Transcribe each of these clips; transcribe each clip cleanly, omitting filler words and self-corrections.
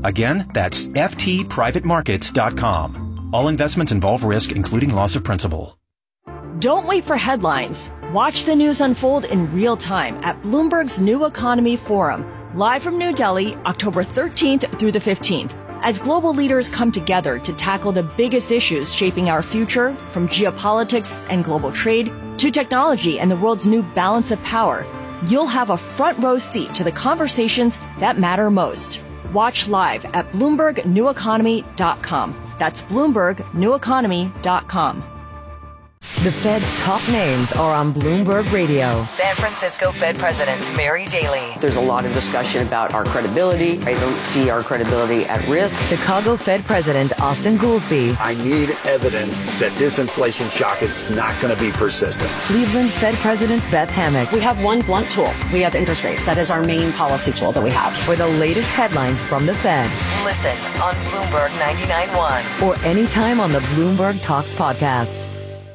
Again, that's ftprivatemarkets.com. All investments involve risk, including loss of principal. Don't wait for headlines. Watch the news unfold in real time at Bloomberg's New Economy Forum, live from New Delhi, October 13th through the 15th. As global leaders come together to tackle the biggest issues shaping our future, from geopolitics and global trade to technology and the world's new balance of power, you'll have a front row seat to the conversations that matter most. Watch live at BloombergNewEconomy.com. That's BloombergNewEconomy.com. The Fed's top names are on Bloomberg Radio. San Francisco Fed President Mary Daly. There's a lot of discussion about our credibility. I don't see our credibility at risk. Chicago Fed President Austin Goolsbee. I need evidence that this inflation shock is not going to be persistent. Cleveland Fed President Beth Hammack. We have one blunt tool. We have interest rates. That is our main policy tool that we have. For the latest headlines from the Fed. Listen on Bloomberg 99.1. Or anytime on the Bloomberg Talks podcast.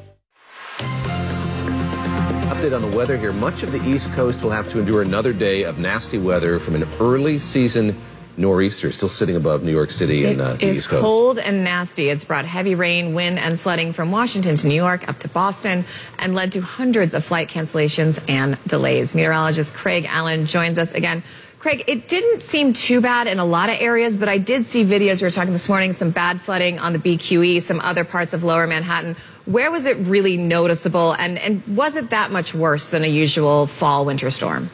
Update on the weather here. Much of the East Coast will have to endure another day of nasty weather from an early season nor'easter still sitting above New York City and the East Coast. It's cold and nasty. It's brought heavy rain, wind, and flooding from Washington to New York up to Boston and led to hundreds of flight cancellations and delays. Meteorologist Craig Allen joins us again. Craig, it didn't seem too bad in a lot of areas, but I did see videos. We were talking this morning, some bad flooding on the BQE, some other parts of lower Manhattan. Where was it really noticeable, and was it that much worse than a usual fall winter storm?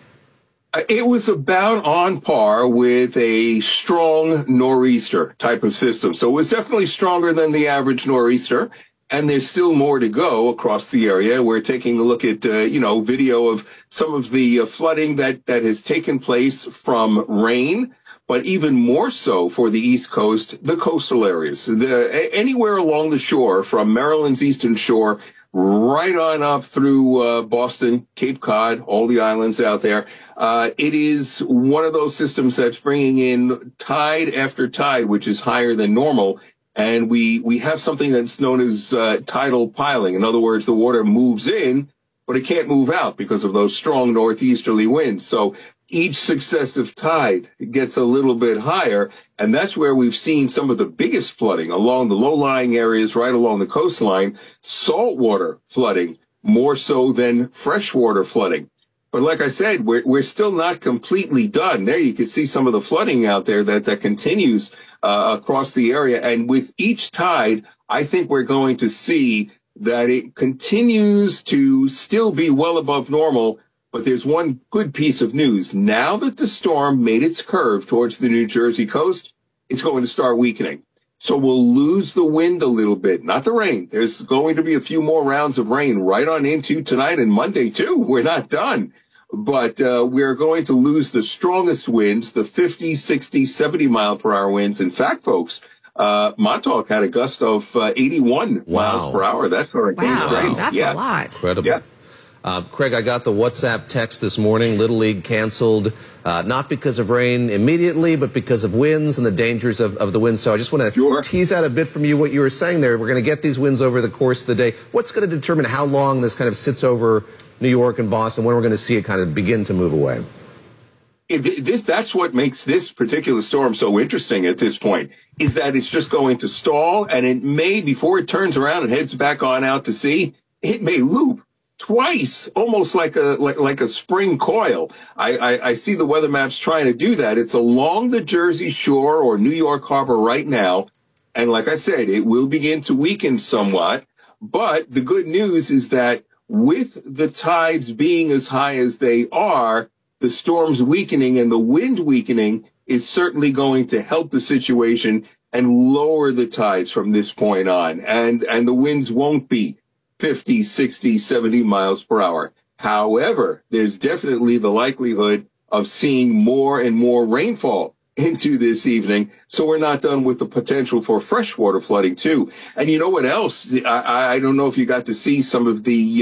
It was about on par with a strong nor'easter type of system. So it was definitely stronger than the average nor'easter. And there's still more to go across the area. We're taking a look at, video of some of the flooding that has taken place from rain, but even more so for the East Coast, the coastal areas. Anywhere along the shore, from Maryland's eastern shore, right on up through Boston, Cape Cod, all the islands out there. It is one of those systems that's bringing in tide after tide, which is higher than normal. And we have something that's known as tidal piling. In other words, the water moves in, but it can't move out because of those strong northeasterly winds. So each successive tide gets a little bit higher, and that's where we've seen some of the biggest flooding along the low-lying areas right along the coastline, saltwater flooding more so than freshwater flooding. But like I said, we're still not completely done. There you can see some of the flooding out there that continues across the area. And with each tide, I think we're going to see that it continues to still be well above normal. But there's one good piece of news. Now that the storm made its curve towards the New Jersey coast, it's going to start weakening. So we'll lose the wind a little bit, not the rain. There's going to be a few more rounds of rain right on into tonight and Monday, too. We're not done. But we're going to lose the strongest winds, the 50, 60, 70 mile per hour winds. In fact, folks, Montauk had a gust of 81 miles per hour. That's hurricane strength. That's a lot. Incredible. Yeah. Craig, I got the WhatsApp text this morning. Little League canceled, not because of rain immediately, but because of winds and the dangers of the winds. So I just want to tease out a bit from you what you were saying there. We're going to get these winds over the course of the day. What's going to determine how long this kind of sits over New York and Boston, when we're going to see it kind of begin to move away? That's what makes this particular storm so interesting at this point, is that it's just going to stall, and it may, before it turns around and heads back on out to sea, it may loop twice, almost like a spring coil. I see the weather maps trying to do that. It's along the Jersey Shore or New York Harbor right now, and like I said, it will begin to weaken somewhat. But the good news is that with the tides being as high as they are, the storm's weakening and the wind weakening is certainly going to help the situation and lower the tides from this point on. And the winds won't be 50, 60, 70 miles per hour. However, there's definitely the likelihood of seeing more and more rainfall into this evening. So we're not done with the potential for freshwater flooding, too. And you know what else? I don't know if you got to see some of the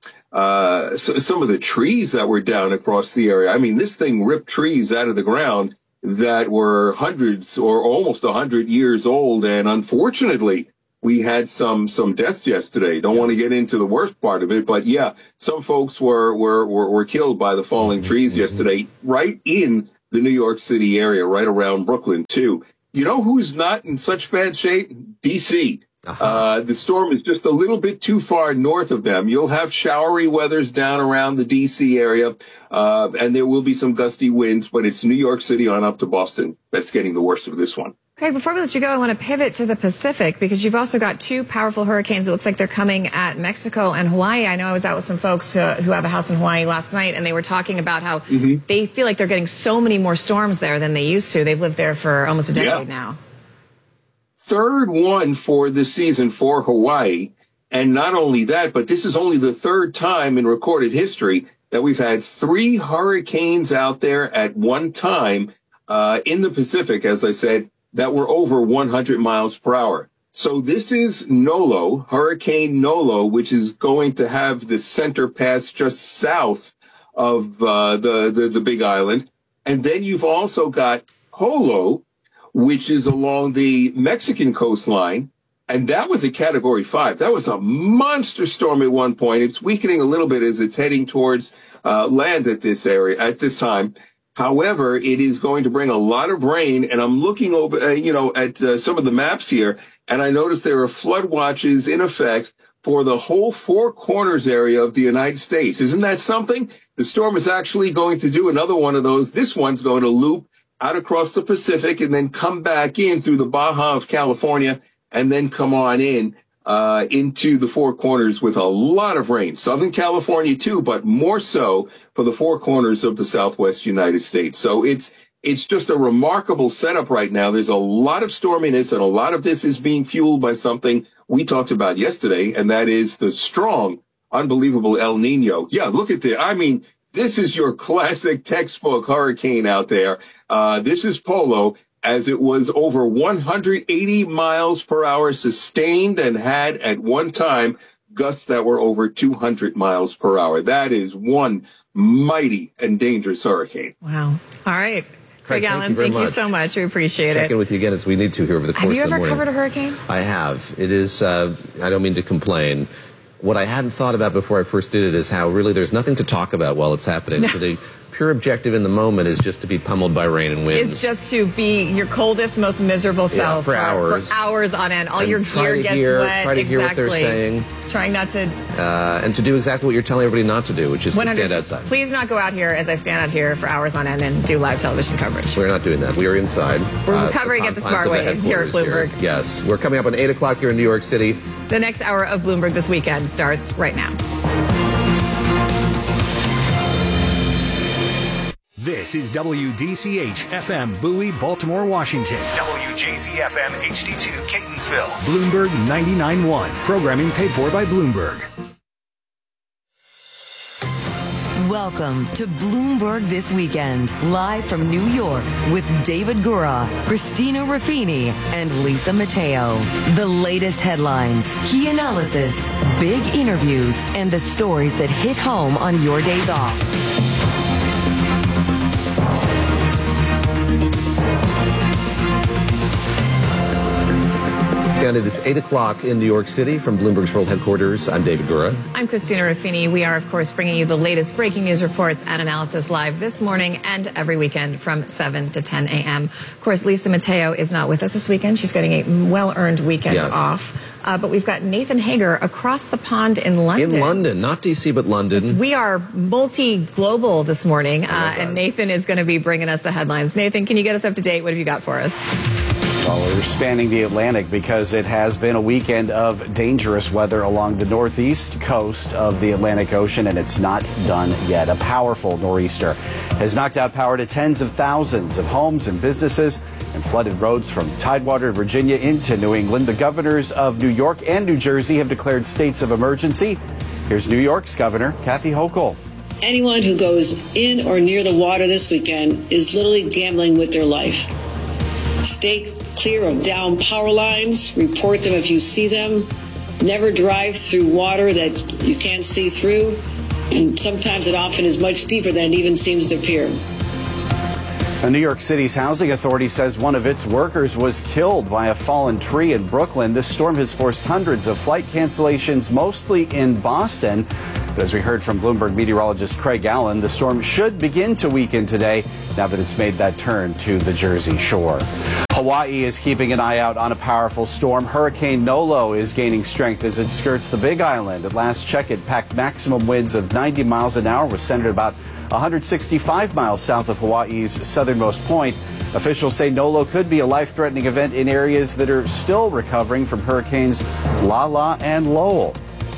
trees that were down across the area. I mean, this thing ripped trees out of the ground that were hundreds or almost 100 years old. And unfortunately, we had some deaths yesterday. Don't want to get into the worst part of it, but yeah, some folks were killed by the falling trees yesterday, right in the New York City area, right around Brooklyn, too. You know who's not in such bad shape? D.C. The storm is just a little bit too far north of them. You'll have showery weathers down around the D.C. area, and there will be some gusty winds, but it's New York City on up to Boston that's getting the worst of this one. Craig, before we let you go, I want to pivot to the Pacific because you've also got two powerful hurricanes. It looks like they're coming at Mexico and Hawaii. I know I was out with some folks who have a house in Hawaii last night, and they were talking about how they feel like they're getting so many more storms there than they used to. They've lived there for almost a decade now. Third one for this season for Hawaii. And not only that, but this is only the third time in recorded history that we've had 3 hurricanes out there at one time in the Pacific, as I said, that were over 100 miles per hour. So this is Nolo, Hurricane Nolo, which is going to have the center pass just south of the Big Island. And then you've also got Polo, which is along the Mexican coastline. And that was a Category 5. That was a monster storm at one point. It's weakening a little bit as it's heading towards land at this area at this time. However, it is going to bring a lot of rain, and I'm looking over, at some of the maps here, and I noticed there are flood watches in effect for the whole Four Corners area of the United States. Isn't that something? The storm is actually going to do another one of those. This one's going to loop out across the Pacific and then come back in through the Baja of California and then come on in into the Four Corners with a lot of rain. Southern California too, but more so for the Four Corners of the Southwest United States. So it's just a remarkable setup right now. There's a lot of storminess, and a lot of this is being fueled by something we talked about yesterday, and that is the strong, unbelievable El Nino. Yeah, look at this. I mean, this is your classic textbook hurricane out there. This is Polo, as it was over 180 miles per hour sustained and had at one time gusts that were over 200 miles per hour. That is one mighty and dangerous hurricane. Wow. All right. Craig Allen, thank you so much. We appreciate it. Check in with you again as we need to here over the course of the morning. Have you ever covered a hurricane? I have. It is, I don't mean to complain. What I hadn't thought about before I first did it is how really there's nothing to talk about while it's happening. No. So the pure objective in the moment is just to be pummeled by rain and winds. It's just to be your coldest, most miserable self for hours. For hours on end. All your gear gets wet. Try to hear what they're saying. Trying not to... and to do exactly what you're telling everybody not to do, which is to stand outside. Please not go out here as I stand out here for hours on end and do live television coverage. We're not doing that. We are inside. We're covering it the smart way here at Bloomberg. Here. Yes. We're coming up on 8 o'clock here in New York City. The next hour of Bloomberg This Weekend starts right now. This is WDCH-FM Bowie, Baltimore, Washington. WJZ-FM HD2 Catonsville. Bloomberg 99.1. Programming paid for by Bloomberg. Welcome to Bloomberg This Weekend, live from New York with David Gura, Christina Ruffini, and Lisa Mateo. The latest headlines, key analysis, big interviews, and the stories that hit home on your days off. It is 8 o'clock in New York City from Bloomberg's World Headquarters. I'm David Gura. I'm Christina Ruffini. We are, of course, bringing you the latest breaking news reports and analysis live this morning and every weekend from 7 to 10 a.m. Of course, Lisa Mateo is not with us this weekend. She's getting a well-earned weekend off. But we've got Nathan Hager across the pond in London. In London, not D.C., but London. We are multi-global this morning, and Nathan is going to be bringing us the headlines. Nathan, can you get us up to date? What have you got for us? Well, we're spanning the Atlantic because it has been a weekend of dangerous weather along the northeast coast of the Atlantic Ocean, and it's not done yet. A powerful nor'easter has knocked out power to tens of thousands of homes and businesses and flooded roads from Tidewater, Virginia into New England. The governors of New York and New Jersey have declared states of emergency. Here's New York's Governor Kathy Hochul. Anyone who goes in or near the water this weekend is literally gambling with their life. Stay clear of downed power lines. Report them if you see them. Never drive through water that you can't see through. And sometimes it often is much deeper than it even seems to appear. The New York City's housing authority says one of its workers was killed by a fallen tree in Brooklyn. This storm has forced hundreds of flight cancellations, mostly in Boston. But as we heard from Bloomberg meteorologist Craig Allen, the storm should begin to weaken today now that it's made that turn to the Jersey Shore. Hawaii is keeping an eye out on a powerful storm. Hurricane Nolo is gaining strength as it skirts the Big Island. At last check, it packed maximum winds of 90 miles an hour, was centered about 165 miles south of Hawaii's southernmost point. Officials say Nolo could be a life-threatening event in areas that are still recovering from hurricanes Lala and Lowell.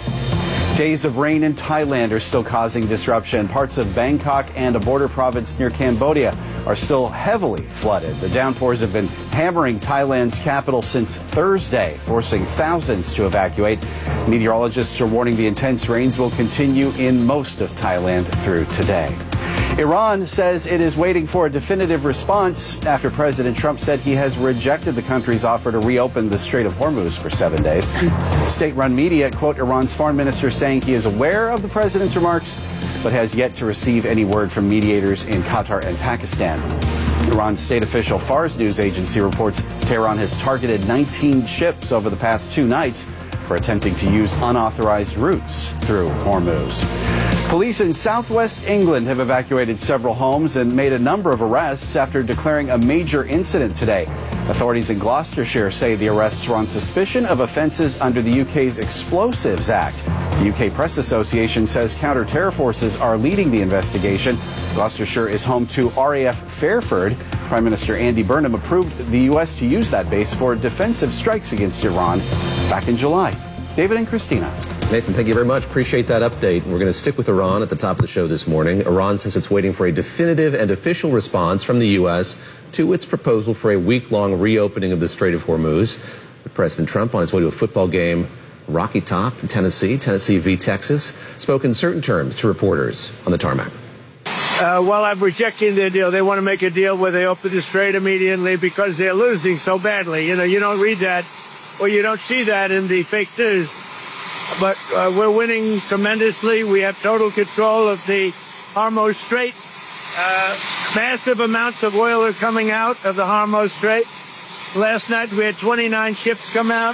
Days of rain in Thailand are still causing disruption. Parts of Bangkok and a border province near Cambodia are still heavily flooded. The downpours have been hammering Thailand's capital since Thursday, forcing thousands to evacuate. Meteorologists are warning the intense rains will continue in most of Thailand through today. Iran says it is waiting for a definitive response after President Trump said he has rejected the country's offer to reopen the Strait of Hormuz for 7 days. State-run media quote Iran's foreign minister saying he is aware of the president's remarks, but has yet to receive any word from mediators in Qatar and Pakistan. Iran's state official Fars news agency reports Tehran has targeted 19 ships over the past 2 nights for attempting to use unauthorized routes through Hormuz. Police in southwest England have evacuated several homes and made a number of arrests after declaring a major incident today. Authorities in Gloucestershire say the arrests were on suspicion of offences under the UK's Explosives Act. The UK Press Association says counter-terror forces are leading the investigation. Gloucestershire is home to RAF Fairford. Prime Minister Andy Burnham approved the U.S. to use that base for defensive strikes against Iran back in July. David and Christina. Nathan, thank you very much. Appreciate that update. We're going to stick with Iran at the top of the show this morning. Iran says it's waiting for a definitive and official response from the U.S. to its proposal for a week-long reopening of the Strait of Hormuz. President Trump, on his way to a football game, Rocky Top in Tennessee v. Texas, spoke in certain terms to reporters on the tarmac. Well, I'm rejecting their deal. They want to make a deal where they open the strait immediately because they're losing so badly. You know, you don't read that or you don't see that in the fake news. But we're winning tremendously. We have total control of the Hormuz Strait. Massive amounts of oil are coming out of the Hormuz Strait. Last night we had 29 ships come out.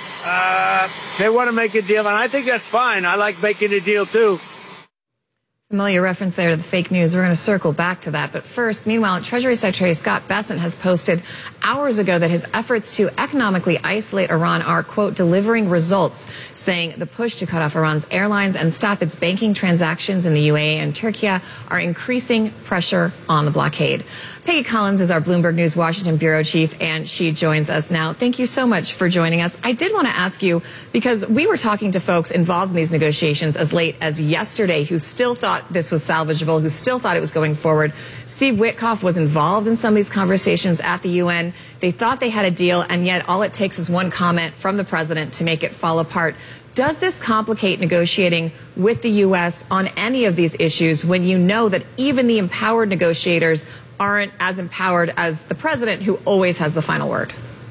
They want to make a deal, and I think that's fine. I like making a deal, too. Familiar reference there to the fake news. We're going to circle back to that. But first, meanwhile, Treasury Secretary Scott Bessent has posted hours ago that his efforts to economically isolate Iran are, quote, delivering results, saying the push to cut off Iran's airlines and stop its banking transactions in the UAE and Turkey are increasing pressure on the blockade. Peggy Collins is our Bloomberg News Washington bureau chief, and she joins us now. Thank you so much for joining us. I did want to ask you, because we were talking to folks involved in these negotiations as late as yesterday who still thought this was salvageable, who still thought it was going forward. Steve Witkoff was involved in some of these conversations at the UN. They thought they had a deal, and yet all it takes is one comment from the president to make it fall apart. Does this complicate negotiating with the U.S. on any of these issues when you know that even the empowered negotiators aren't as empowered as the president, who always has the final word?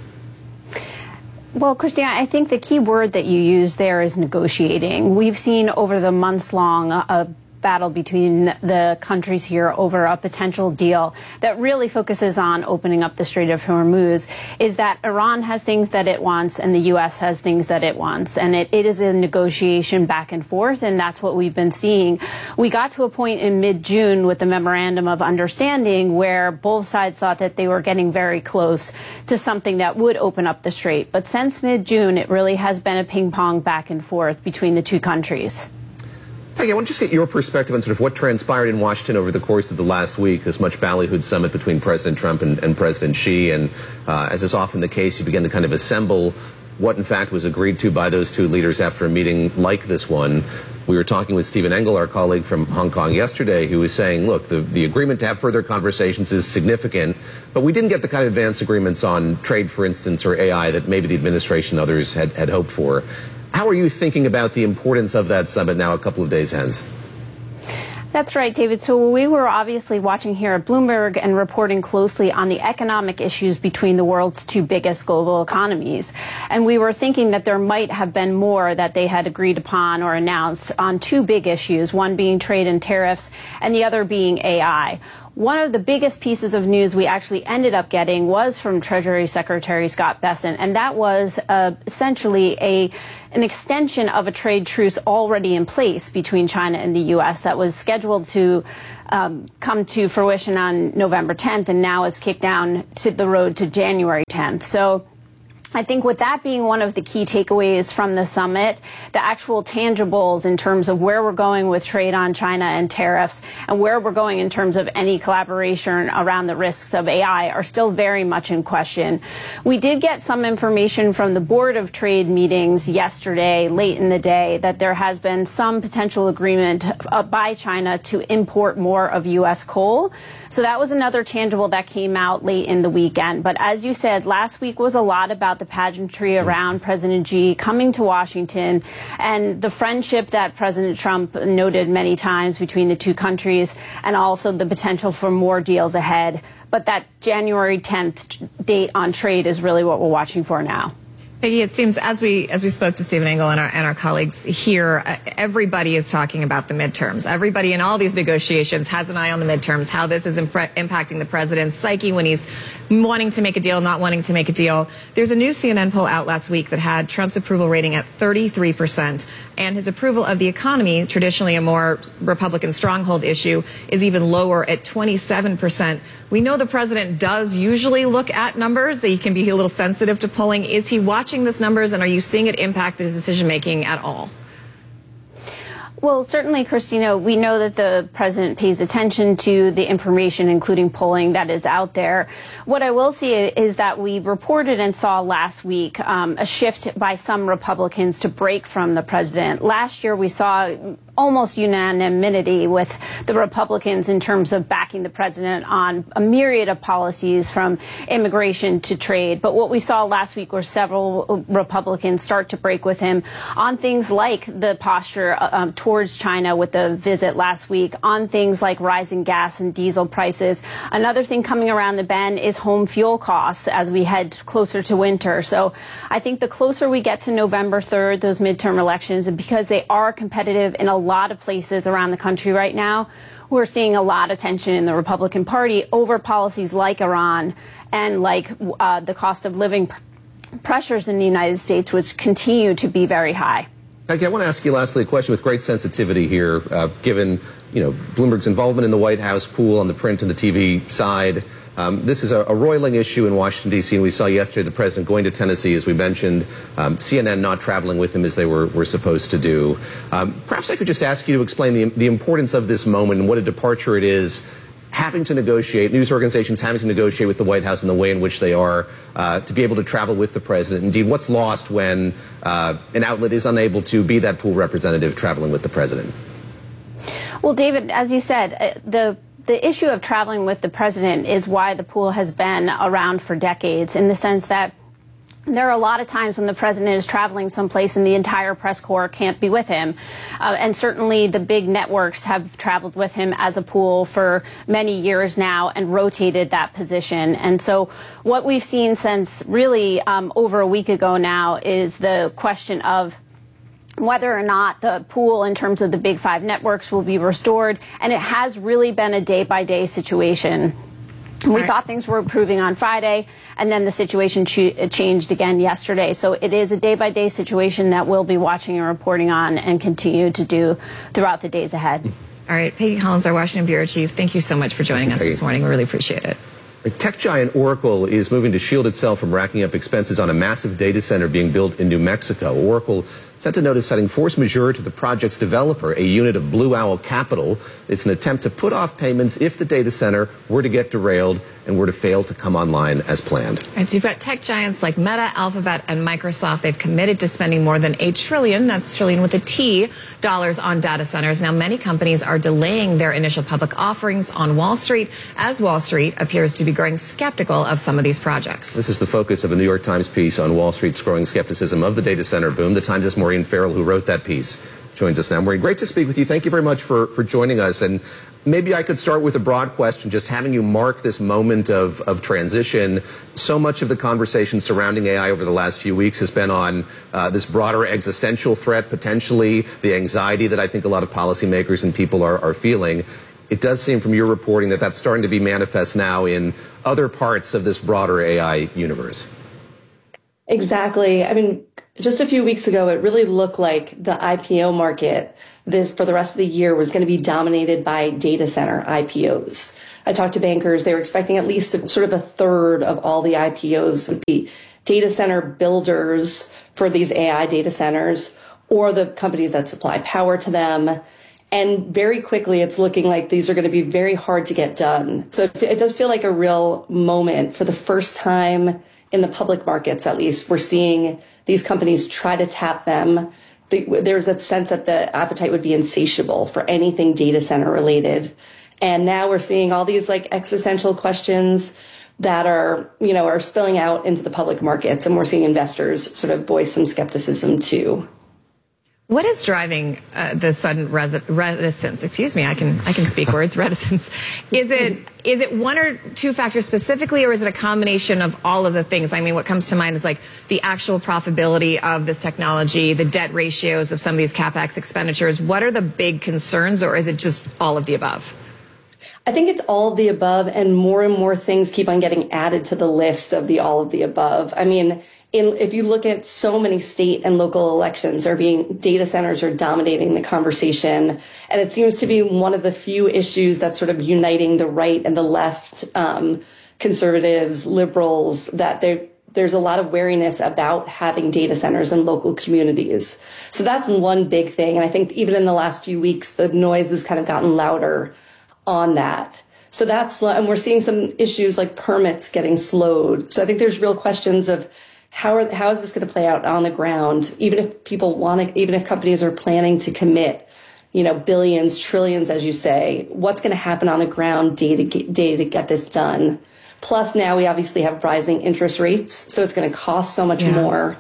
Well, Christina, I think the key word that you use there is negotiating. We've seen over the months-long battle between the countries here over a potential deal that really focuses on opening up the Strait of Hormuz, is that Iran has things that it wants and the U.S. has things that it wants. And it is a negotiation back and forth, and that's what we've been seeing. We got to a point in mid-June with the Memorandum of Understanding where both sides thought that they were getting very close to something that would open up the strait. But since mid-June, it really has been a ping-pong back and forth between the two countries. Peggy, I want to just get your perspective on sort of what transpired in Washington over the course of the last week, this much ballyhooed summit between President Trump and President Xi. And as is often the case, you begin to kind of assemble what, in fact, was agreed to by those two leaders after a meeting like this one. We were talking with Stephen Engel, our colleague from Hong Kong yesterday, who was saying, look, the agreement to have further conversations is significant, but we didn't get the kind of advanced agreements on trade, for instance, or AI that maybe the administration and others had hoped for. How are you thinking about the importance of that summit now a couple of days hence? That's right, David. So we were obviously watching here at Bloomberg and reporting closely on the economic issues between the world's two biggest global economies. And we were thinking that there might have been more that they had agreed upon or announced on two big issues, one being trade and tariffs and the other being AI. one of the biggest pieces of news we actually ended up getting was from Treasury Secretary Scott Bessent, and that was essentially an extension of a trade truce already in place between China and the U.S. that was scheduled to come to fruition on November 10th and now is kicked down to the road to January 10th. So I think with that being one of the key takeaways from the summit, the actual tangibles in terms of where we're going with trade on China and tariffs and where we're going in terms of any collaboration around the risks of AI are still very much in question. We did get some information from the Board of Trade meetings yesterday, late in the day, that there has been some potential agreement by China to import more of U.S. coal. So that was another tangible that came out late in the weekend. But as you said, last week was a lot about the pageantry around President Xi coming to Washington and the friendship that President Trump noted many times between the two countries, and also the potential for more deals ahead. But that January 10th date on trade is really what we're watching for now. Peggy, it seems as we spoke to Stephen Engel and our colleagues here, everybody is talking about the midterms. Everybody in all these negotiations has an eye on the midterms, how this is impacting the president's psyche when he's wanting to make a deal, not wanting to make a deal. There's a new CNN poll out last week that had Trump's approval rating at 33%, and his approval of the economy, traditionally a more Republican stronghold issue, is even lower at 27%. We know the president does usually look at numbers. He can be a little sensitive to polling. Is he watching these numbers, and are you seeing it impact his decision-making at all? Well, certainly, Christina, we know that the president pays attention to the information, including polling that is out there. What I will say is that we reported and saw last week a shift by some Republicans to break from the president. Last year, we saw almost unanimity with the Republicans in terms of backing the president on a myriad of policies from immigration to trade. But what we saw last week were several Republicans start to break with him on things like the posture towards China with the visit last week, on things like rising gas and diesel prices. Another thing coming around the bend is home fuel costs as we head closer to winter. So I think the closer we get to November 3rd, those midterm elections, and because they are competitive in a lot of places around the country right now, we're seeing a lot of tension in the Republican Party over policies like Iran and like the cost of living pressures in the United States, which continue to be very high. Okay, I want to ask you lastly a question with great sensitivity here, given Bloomberg's involvement in the White House pool on the print and the TV side. This is a roiling issue in Washington, D.C., and we saw yesterday the president going to Tennessee, as we mentioned, CNN not traveling with him as they were supposed to do. Perhaps I could just ask you to explain the importance of this moment and what a departure it is, having to negotiate, news organizations having to negotiate with the White House in the way in which they are, to be able to travel with the president. Indeed, what's lost when an outlet is unable to be that pool representative traveling with the president? Well, David, as you said, the issue of traveling with the president is why the pool has been around for decades, in the sense that there are a lot of times when the president is traveling someplace and the entire press corps can't be with him. And certainly the big networks have traveled with him as a pool for many years now and rotated that position. And so what we've seen since really over a week ago now is the question of whether or not the pool in terms of the big five networks will be restored. And it has really been a day-by-day situation. We thought things were improving on Friday, and then the situation changed again yesterday. So it is a day-by-day situation that we'll be watching and reporting on and continue to do throughout the days ahead. All right, Peggy Collins, our Washington Bureau Chief, thank you so much for joining us this morning. We really appreciate it. Tech giant Oracle is moving to shield itself from racking up expenses on a massive data center being built in New Mexico. Oracle sent a notice citing force majeure to the project's developer, a unit of Blue Owl Capital. It's an attempt to put off payments if the data center were to get derailed and were to fail to come online as planned. All right, so you've got tech giants like Meta, Alphabet, and Microsoft. They've committed to spending more than $8 trillion, that's trillion with a T, dollars on data centers. Now, many companies are delaying their initial public offerings on Wall Street, as Wall Street appears to be growing skeptical of some of these projects. This is the focus of a New York Times piece on Wall Street's growing skepticism of the data center boom. The Times' Maureen Farrell, who wrote that piece, joins us now. Maureen, great to speak with you. Thank you very much for joining us. And maybe I could start with a broad question, just having you mark this moment of transition. So much of the conversation surrounding AI over the last few weeks has been on this broader existential threat, potentially the anxiety that I think a lot of policymakers and people are feeling. it does seem from your reporting that that's starting to be manifest now in other parts of this broader AI universe. Exactly. I mean, just a few weeks ago, it really looked like the IPO market for the rest of the year was going to be dominated by data center IPOs. I talked to bankers. They were expecting at least sort of a third of all the IPOs would be data center builders for these AI data centers or the companies that supply power to them. And very quickly, it's looking like these are going to be very hard to get done. So it does feel like a real moment. For the first time in the public markets, at least, we're seeing these companies try to tap them. There's a sense that the appetite would be insatiable for anything data center related. And now we're seeing all these like existential questions that are spilling out into the public markets. And we're seeing investors sort of voice some skepticism too. What is driving the sudden reticence? Excuse me, I can speak words. Reticence. Is it one or two factors specifically, or is it a combination of all of the things? I mean, what comes to mind is like the actual profitability of this technology, the debt ratios of some of these CapEx expenditures. What are the big concerns, or is it just all of the above? I think it's all of the above, and more things keep on getting added to the list of the all of the above. I mean, if you look at so many state and local elections, data centers are dominating the conversation. And it seems to be one of the few issues that's sort of uniting the right and the left, conservatives, liberals, that there's a lot of wariness about having data centers in local communities. So that's one big thing. And I think even in the last few weeks, the noise has kind of gotten louder on that. So and we're seeing some issues like permits getting slowed. So I think there's real questions of how is this going to play out on the ground? Even if even if companies are planning to commit, billions, trillions, as you say, what's going to happen on the ground day to get this done? Plus now we obviously have rising interest rates, so it's going to cost so much more.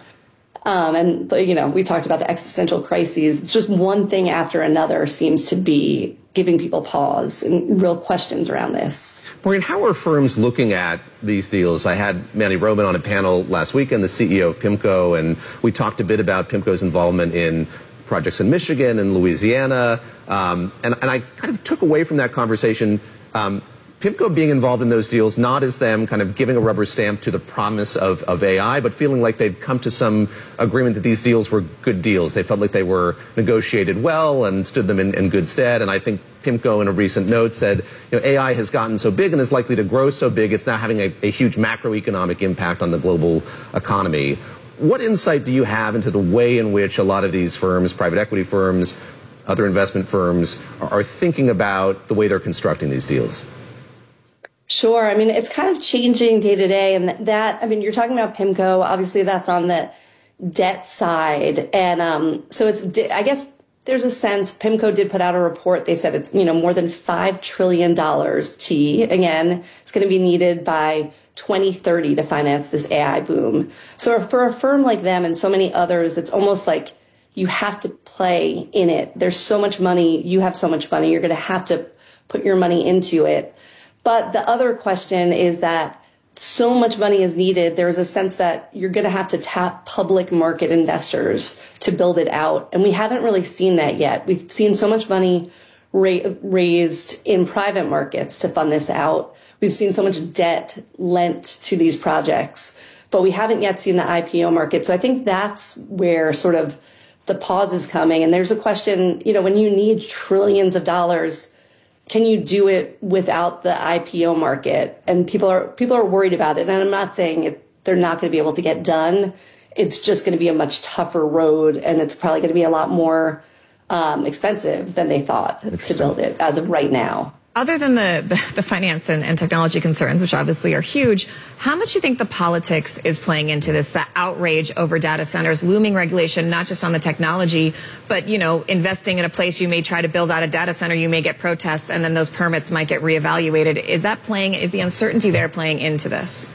We talked about the existential crises. It's just one thing after another seems to be giving people pause and real questions around this. Maureen, how are firms looking at these deals? I had Manny Roman on a panel last weekend, the CEO of PIMCO, and we talked a bit about PIMCO's involvement in projects in Michigan and Louisiana. And I kind of took away from that conversation PIMCO being involved in those deals, not as them kind of giving a rubber stamp to the promise of AI, but feeling like they'd come to some agreement that these deals were good deals. They felt like they were negotiated well and stood them in good stead. And I think PIMCO in a recent note said, AI has gotten so big and is likely to grow so big, it's now having a huge macroeconomic impact on the global economy. What insight do you have into the way in which a lot of these firms, private equity firms, other investment firms, are thinking about the way they're constructing these deals? Sure. I mean, it's kind of changing day to day. And you're talking about PIMCO. Obviously, that's on the debt side. And so I guess there's a sense PIMCO did put out a report. They said it's, more than $5 trillion. Again, it's going to be needed by 2030 to finance this AI boom. So for a firm like them and so many others, it's almost like you have to play in it. There's so much money. You have so much money. You're going to have to put your money into it. But the other question is that so much money is needed. There's a sense that you're going to have to tap public market investors to build it out. And we haven't really seen that yet. We've seen so much money raised in private markets to fund this out. We've seen so much debt lent to these projects, but we haven't yet seen the IPO market. So I think that's where sort of the pause is coming. And there's a question, when you need trillions of dollars, can you do it without the IPO market? And people are worried about it. And I'm not saying they're not going to be able to get done. It's just going to be a much tougher road, and it's probably going to be a lot more expensive than they thought to build it as of right now. Other than the finance and technology concerns, which obviously are huge, how much do you think the politics is playing into this, the outrage over data centers, looming regulation, not just on the technology, but, investing in a place you may try to build out a data center, you may get protests, and then those permits might get reevaluated. Is the uncertainty there playing into this?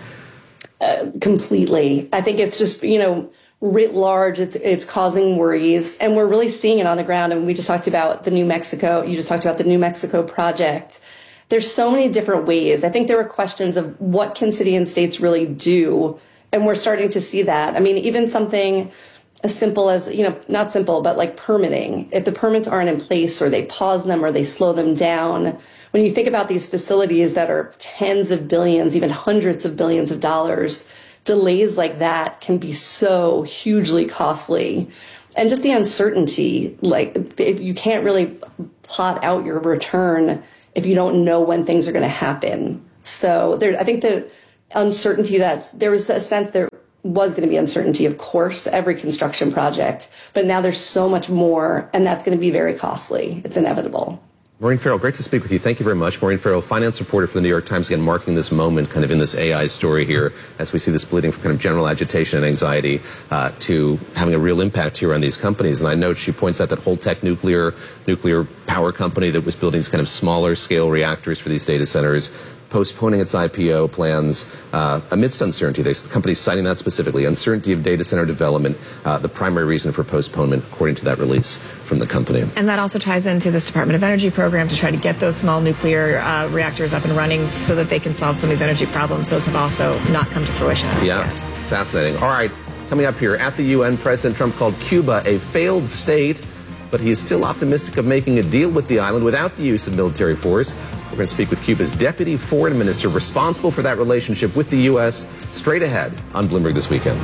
Completely. I think it's just, writ large, it's causing worries, and we're really seeing it on the ground. And we just talked about you just talked about the New Mexico project. There's so many different ways. I think there are questions of what can city and states really do, and we're starting to see that. I mean, even something as simple as, not simple, but like permitting. If the permits aren't in place, or they pause them, or they slow them down, when you think about these facilities that are tens of billions, even hundreds of billions of dollars, delays like that can be so hugely costly. And just the uncertainty, like if you can't really plot out your return if you don't know when things are going to happen. So I think the uncertainty there was a sense there was going to be uncertainty, of course, every construction project, but now there's so much more, and that's going to be very costly. It's inevitable. Maureen Farrell, great to speak with you. Thank you very much. Maureen Farrell, finance reporter for the New York Times, again, marking this moment kind of in this AI story here as we see this bleeding from kind of general agitation and anxiety to having a real impact here on these companies. And I note she points out that Holtec nuclear power company that was building these kind of smaller scale reactors for these data centers, postponing its IPO plans amidst uncertainty. The company's citing that specifically, uncertainty of data center development, the primary reason for postponement, according to that release from the company. And that also ties into this Department of Energy program to try to get those small nuclear reactors up and running so that they can solve some of these energy problems. Those have also not come to fruition as yet. Fascinating. All right, coming up here, at the UN, President Trump called Cuba a failed state, but he is still optimistic of making a deal with the island without the use of military force. We're going to speak with Cuba's deputy foreign minister responsible for that relationship with the U.S. straight ahead on Bloomberg This Weekend.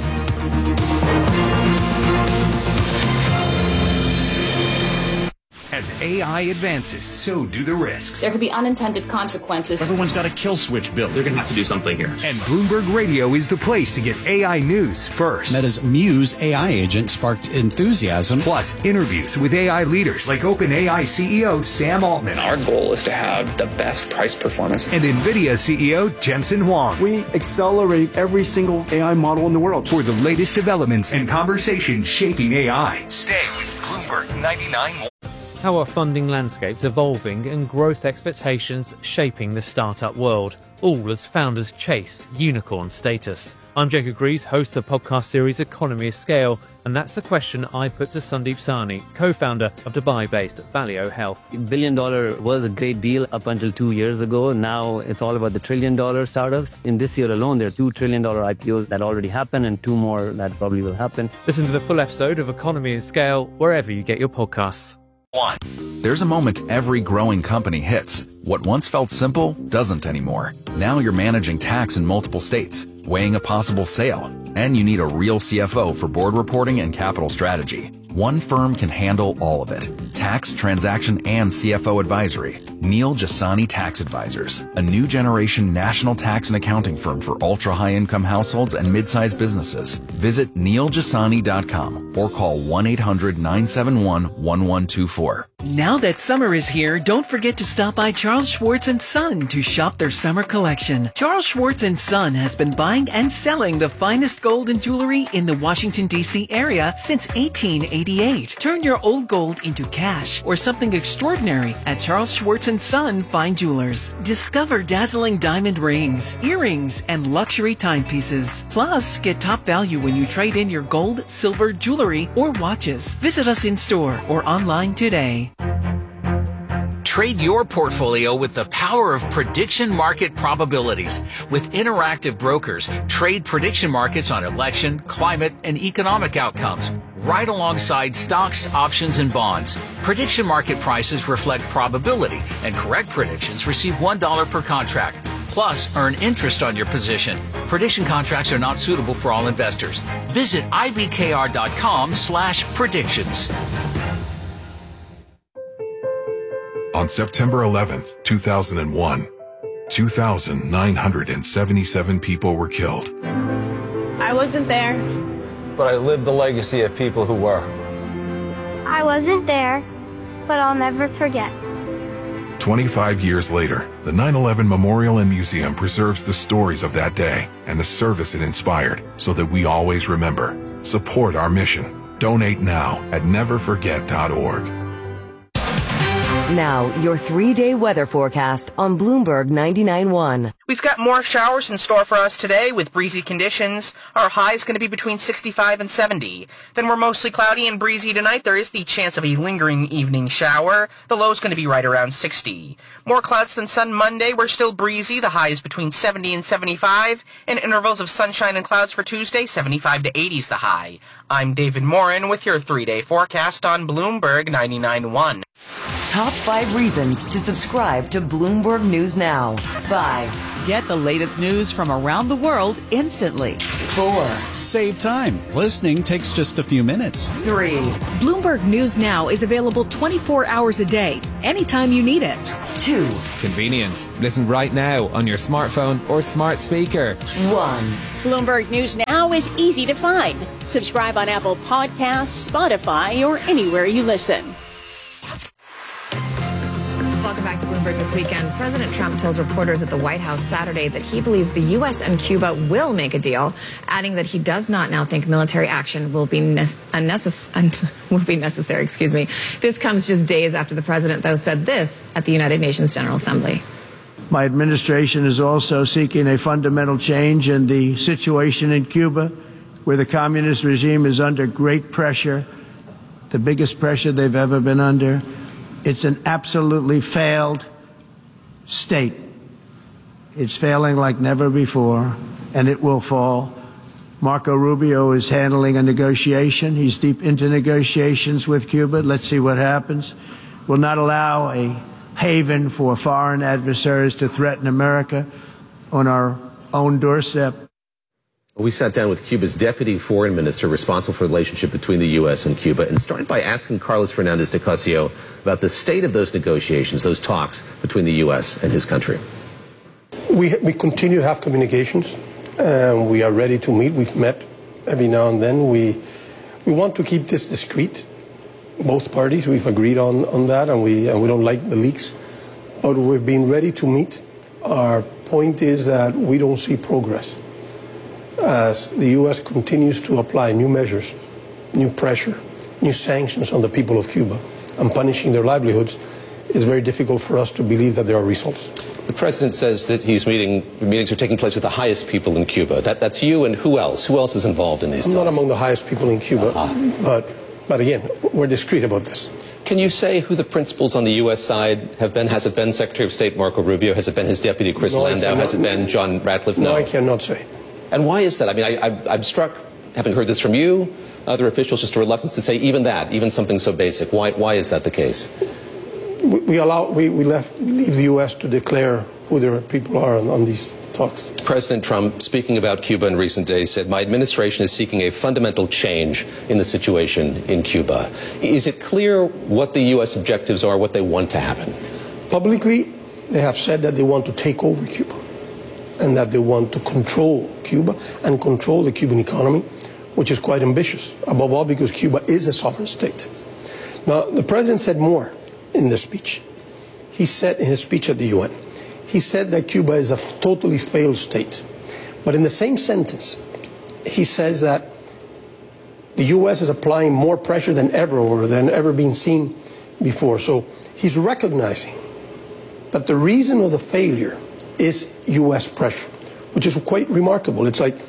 As AI advances, so do the risks. There could be unintended consequences. Everyone's got a kill switch built. They're going to have to do something here. And Bloomberg Radio is the place to get AI news first. Meta's Muse AI agent sparked enthusiasm. Plus, interviews with AI leaders like OpenAI CEO Sam Altman. Our goal is to have the best price performance. And NVIDIA CEO Jensen Huang. We accelerate every single AI model in the world. For the latest developments and conversations shaping AI, stay with Bloomberg 99.1. How are funding landscapes evolving and growth expectations shaping the startup world, all as founders chase unicorn status? I'm Jacob Greaves, host of the podcast series Economy of Scale, and that's the question I put to Sandeep Sahni, co-founder of Dubai-based Valeo Health. $1 billion was a great deal up until 2 years ago. Now it's all about the $1 trillion startups. In this year alone, there are $2 trillion IPOs that already happened and 2 more that probably will happen. Listen to the full episode of Economy of Scale wherever you get your podcasts. There's a moment every growing company hits. What once felt simple doesn't anymore. Now you're managing tax in multiple states, weighing a possible sale, and you need a real CFO for board reporting and capital strategy. One firm can handle all of it. Tax, transaction, and CFO advisory. Neil Jasani Tax Advisors, a new generation national tax and accounting firm for ultra-high income households and mid-sized businesses. Visit neiljasani.com or call 1-800-971-1124. Now that summer is here, don't forget to stop by Charles Schwartz & Son to shop their summer collection. Charles Schwartz & Son has been buying and selling the finest gold and jewelry in the Washington, D.C. area since 1888. Turn your old gold into cash or something extraordinary at Charles Schwartz & Son Fine Jewelers. Discover dazzling diamond rings, earrings, and luxury timepieces. Plus, get top value when you trade in your gold, silver, jewelry, or watches. Visit us in store or online today. Trade your portfolio with the power of prediction market probabilities. With Interactive Brokers, trade prediction markets on election, climate, and economic outcomes, right alongside stocks, options, and bonds. Prediction market prices reflect probability, and correct predictions receive $1 per contract. Plus, earn interest on your position. Prediction contracts are not suitable for all investors. Visit ibkr.com/predictions. On September 11th, 2001, 2,977 people were killed. I wasn't there. But I lived the legacy of people who were. I wasn't there, but I'll never forget. 25 years later, the 9/11 Memorial and Museum preserves the stories of that day and the service it inspired so that we always remember. Support our mission. Donate now at neverforget.org. Now, your 3-day weather forecast on Bloomberg 99.1. We've got more showers in store for us today with breezy conditions. Our high is going to be between 65 and 70. Then we're mostly cloudy and breezy tonight. There is the chance of a lingering evening shower. The low is going to be right around 60. More clouds than sun Monday. We're still breezy. The high is between 70 and 75. And intervals of sunshine and clouds for Tuesday, 75 to 80 is the high. I'm David Morin with your 3-day forecast on Bloomberg 99.1. top 5 reasons to subscribe to Bloomberg News Now. 5. Get the latest news from around the world instantly. 4. Save time. Listening takes just a few minutes. 3. Bloomberg News Now is available 24 hours a day, anytime you need it. 2. Convenience. Listen right now on your smartphone or smart speaker. 1. Bloomberg News Now is easy to find. Subscribe on Apple Podcasts, Spotify, or anywhere you listen. Welcome back to Bloomberg This Weekend. President Trump told reporters at the White House Saturday that he believes the U.S. and Cuba will make a deal, adding that he does not now think military action will be necessary. This comes just days after the president, though, said this at the United Nations General Assembly. My administration is also seeking a fundamental change in the situation in Cuba, where the communist regime is under great pressure, the biggest pressure they've ever been under. It's an absolutely failed state. It's failing like never before, and it will fall. Marco Rubio is handling a negotiation. He's deep into negotiations with Cuba. Let's see what happens. We'll not allow a haven for foreign adversaries to threaten America on our own doorstep. We sat down with Cuba's deputy foreign minister responsible for the relationship between the U.S. and Cuba and started by asking Carlos Fernandez de Cosio about the state of those negotiations, those talks between the U.S. and his country. We continue to have communications. We are ready to meet. We've met every now and then. We want to keep this discreet. Both parties, we've agreed on that, and we don't like the leaks. But we've been ready to meet. Our point is that we don't see progress. As the U.S. continues to apply new measures, new pressure, new sanctions on the people of Cuba and punishing their livelihoods, it's very difficult for us to believe that there are results. The president says that meetings are taking place with the highest people in Cuba. That's you, and who else? Who else is involved in these talks? I'm not among the highest people in Cuba, but again, we're discreet about this. Can you say who the principals on the U.S. side have been? Has it been Secretary of State Marco Rubio? Has it been his deputy Chris Landau? Has it been John Ratcliffe? No, I cannot say. And why is that? I mean, I'm struck, having heard this from you, other officials, just a reluctance to say even that, even something so basic. Why is that the case? We leave the U.S. to declare who their people are on these talks. President Trump, speaking about Cuba in recent days, said, "My administration is seeking a fundamental change in the situation in Cuba." Is it clear what the U.S. objectives are, what they want to happen? Publicly, they have said that they want to take over Cuba, and that they want to control Cuba and control the Cuban economy, which is quite ambitious, above all because Cuba is a sovereign state. Now, the president said more in this speech. He said in his speech at the UN, he said that Cuba is a totally failed state. But in the same sentence, he says that the U.S. is applying more pressure than ever or than ever been seen before. So he's recognizing that the reason of the failure is U.S. pressure, which is quite remarkable. It's like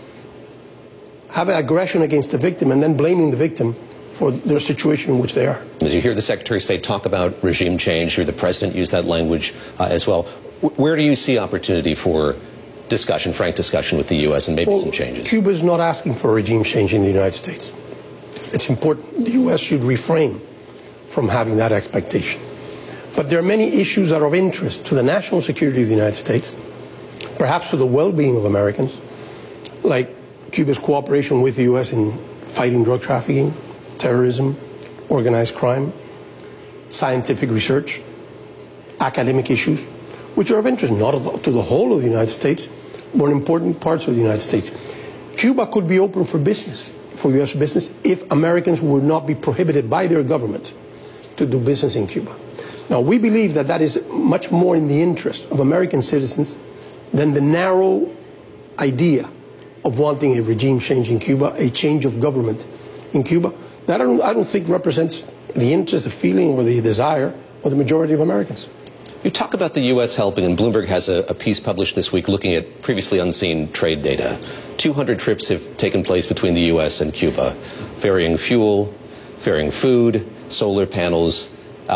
having aggression against the victim and then blaming the victim for their situation in which they are. As you hear the Secretary of State talk about regime change, you hear the President use that language as well. Where do you see opportunity for discussion, frank discussion with the U.S. and maybe some changes? Cuba is not asking for a regime change in the United States. It's important. The U.S. should refrain from having that expectation. But there are many issues that are of interest to the national security of the United States, perhaps to the well-being of Americans, like Cuba's cooperation with the U.S. in fighting drug trafficking, terrorism, organized crime, scientific research, academic issues, which are of interest not to the whole of the United States, but in important parts of the United States. Cuba could be open for business, for U.S. business, if Americans would not be prohibited by their government to do business in Cuba. Now, we believe that that is much more in the interest of American citizens than the narrow idea of wanting a regime change in Cuba, a change of government in Cuba. That I don't think represents the interest, the feeling, or the desire of the majority of Americans. You talk about the U.S. helping, and Bloomberg has a piece published this week looking at previously unseen trade data. 200 trips have taken place between the U.S. and Cuba, ferrying fuel, ferrying food, solar panels.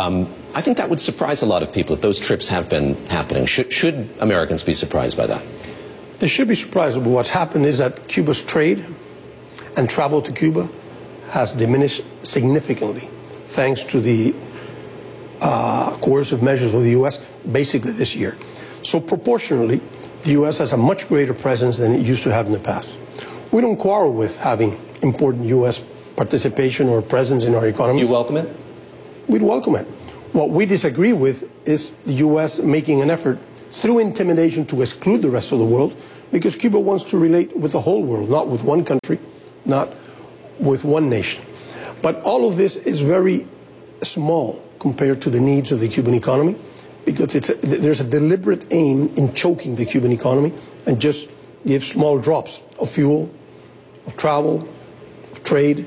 I think that would surprise a lot of people that those trips have been happening. Should Americans be surprised by that? They should be surprised, but what's happened is that Cuba's trade and travel to Cuba has diminished significantly thanks to the coercive measures of the U.S. basically this year. So proportionally, the U.S. has a much greater presence than it used to have in the past. We don't quarrel with having important U.S. participation or presence in our economy. You welcome it? We'd welcome it. What we disagree with is the U.S. making an effort through intimidation to exclude the rest of the world, because Cuba wants to relate with the whole world, not with one country, not with one nation. But all of this is very small compared to the needs of the Cuban economy, because there's a deliberate aim in choking the Cuban economy and just give small drops of fuel, of travel, of trade.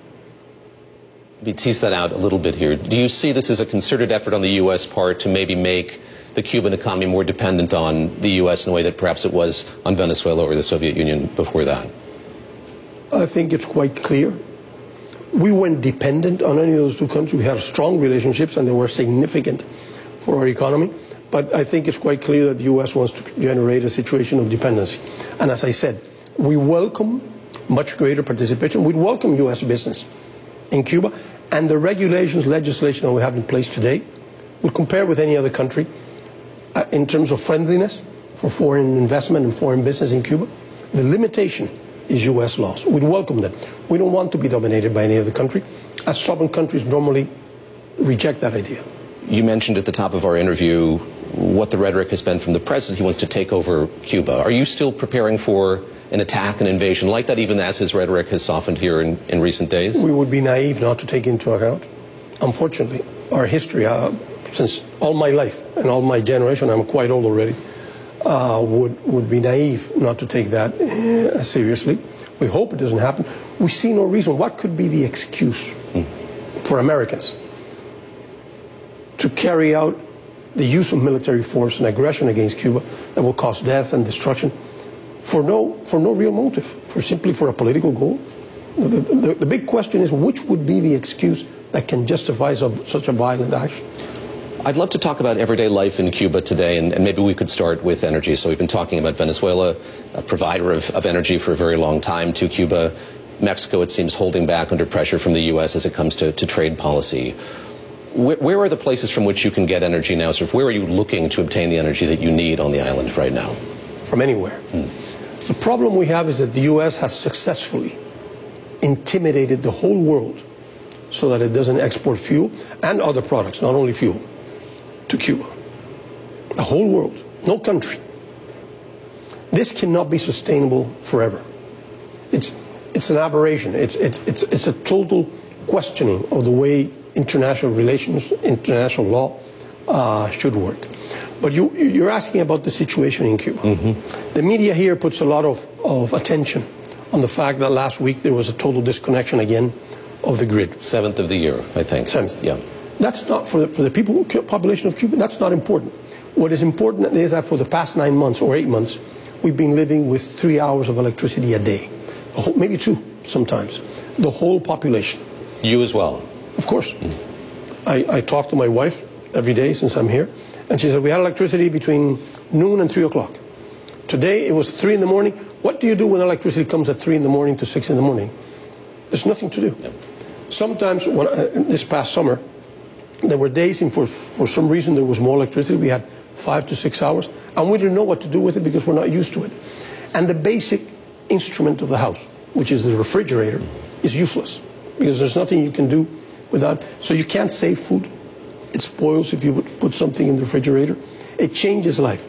Let me tease that out a little bit here. Do you see this as a concerted effort on the U.S. part to maybe make the Cuban economy more dependent on the U.S. in a way that perhaps it was on Venezuela or the Soviet Union before that? I think it's quite clear. We weren't dependent on any of those two countries. We had strong relationships, and they were significant for our economy. But I think it's quite clear that the U.S. wants to generate a situation of dependency. And as I said, we welcome much greater participation. We'd welcome U.S. business in Cuba. And the regulations, legislation that we have in place today would compare with any other country in terms of friendliness for foreign investment and foreign business in Cuba. The limitation is U.S. laws. We'd welcome that. We don't want to be dominated by any other country, as sovereign countries normally reject that idea. You mentioned at the top of our interview what the rhetoric has been from the president. He wants to take over Cuba. Are you still preparing for an attack, an invasion like that, even as his rhetoric has softened here in recent days? We would be naive not to take into account. Unfortunately, our history, since all my life and all my generation, I'm quite old already, would be naive not to take that seriously. We hope it doesn't happen. We see no reason. What could be the excuse for Americans to carry out the use of military force and aggression against Cuba that will cause death and destruction for no real motive, simply for a political goal? The big question is, which would be the excuse that can justify such a violent action? I'd love to talk about everyday life in Cuba today, and maybe we could start with energy. So we've been talking about Venezuela, a provider of energy for a very long time to Cuba. Mexico, it seems, holding back under pressure from the U.S. as it comes to trade policy. Where are the places from which you can get energy now? Sort of where are you looking to obtain the energy that you need on the island right now? From anywhere. The problem we have is that the U.S. has successfully intimidated the whole world so that it doesn't export fuel and other products, not only fuel, to Cuba. The whole world, no country. This cannot be sustainable forever. It's an aberration. It's a total questioning of the way international relations, international law should work. But you're asking about the situation in Cuba. The media here puts a lot of attention on the fact that last week there was a total disconnection again of the grid. 7th of the year, I think. 7th. Yeah. That's not for the population of Cuba. That's not important. What is important is that for the past 9 months or 8 months, we've been living with 3 hours of electricity a day, maybe 2 sometimes. The whole population. You as well? Of course. I talk to my wife every day since I'm here, and she said we had electricity between noon and 3 o'clock. Today it was 3 in the morning. What do you do when electricity comes at 3 in the morning to 6 in the morning? There's nothing to do. Yep. Sometimes, this past summer, there were days for some reason there was more electricity. We had 5 to 6 hours, and we didn't know what to do with it because we're not used to it. And the basic instrument of the house, which is the refrigerator, is useless because there's nothing you can do without. So you can't save food. It spoils if you would put something in the refrigerator. It changes life.